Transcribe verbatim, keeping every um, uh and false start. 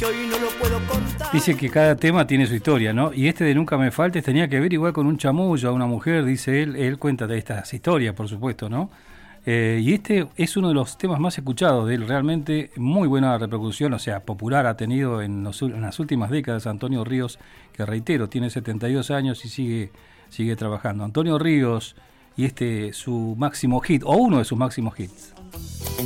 que hoy no lo puedo contar. Dice que cada tema tiene su historia, ¿no? Y este de Nunca me faltes tenía que ver igual con un chamullo, a una mujer, dice él. Él cuenta de estas historias, por supuesto, ¿no? Eh, y este es uno de los temas más escuchados de él, realmente muy buena repercusión, o sea, popular ha tenido en, los, en las últimas décadas Antonio Ríos, que reitero, tiene setenta y dos años y sigue, sigue trabajando. Antonio Ríos y este su máximo hit, o uno de sus máximos hits.